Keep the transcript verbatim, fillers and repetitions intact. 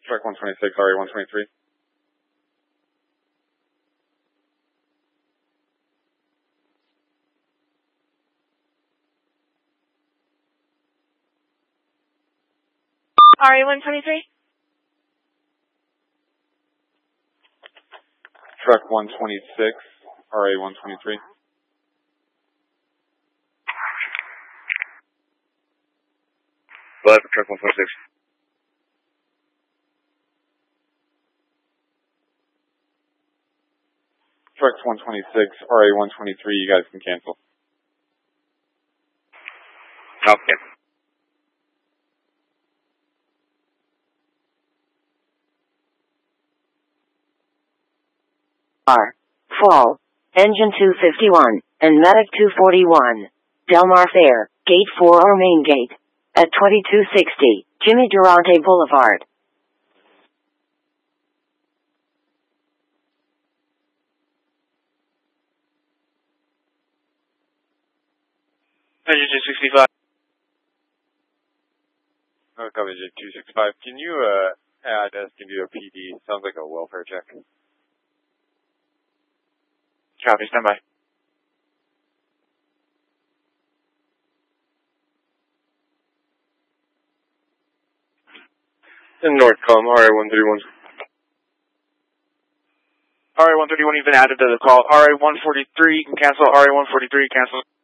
Truck one twenty-six, R A one twenty-three. R A one twenty-three. Truck one twenty-six, R A one twenty-three. Five for truck one twenty-six. Truck one twenty-six, R A one twenty-three, you guys can cancel. Okay. R. Fall. Engine two fifty-one, and Medic two forty-one. Del Mar Fair, Gate four or Main Gate. At twenty-two sixty, Jimmy Durante Boulevard. Engine two sixty-five. Oh, copy, J two sixty-five. Can you, uh, add us, give you a P D? Sounds like a welfare check. Copy, stand by. In Northcom, R A one thirty-one. R A one thirty-one, you've been added to the call. R A one forty-three, you can cancel. R A one forty-three, cancel.